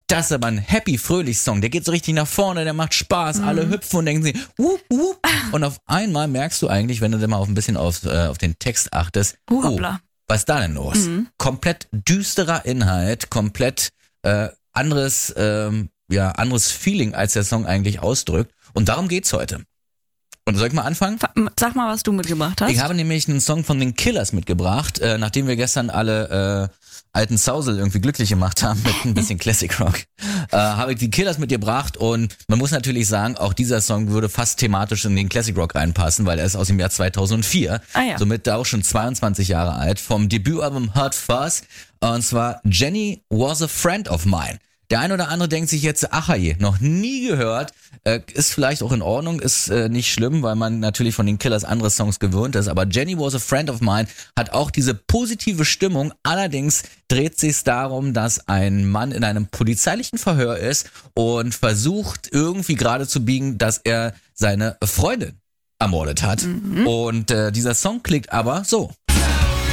Das ist aber ein fröhlich Song. Der geht so richtig nach vorne, der macht Spaß, alle hüpfen und denken sich, wup, wup. Und auf einmal merkst du eigentlich, wenn du dann mal ein bisschen auf den Text achtest, was ist da denn los? Komplett düsterer Inhalt, komplett anderes Feeling, als der Song eigentlich ausdrückt. Und darum geht's heute. Und soll ich mal anfangen? Sag mal, was du mitgebracht hast. Ich habe nämlich einen Song von den Killers mitgebracht, nachdem wir gestern alle alten Sausel irgendwie glücklich gemacht haben mit ein bisschen Classic Rock. Habe ich die Killers mitgebracht und man muss natürlich sagen, auch dieser Song würde fast thematisch in den Classic Rock reinpassen, weil er ist aus dem Jahr 2004. Somit auch schon 22 Jahre alt, vom Debütalbum Hot Fuzz, und zwar Jenny Was a Friend of Mine. Der ein oder andere denkt sich jetzt, ach je, noch nie gehört, ist vielleicht auch in Ordnung, ist nicht schlimm, weil man natürlich von den Killers andere Songs gewöhnt ist, aber Jenny Was a Friend of Mine hat auch diese positive Stimmung, allerdings dreht sich darum, dass ein Mann in einem polizeilichen Verhör ist und versucht irgendwie gerade zu biegen, dass er seine Freundin ermordet hat. Und dieser Song klingt aber so.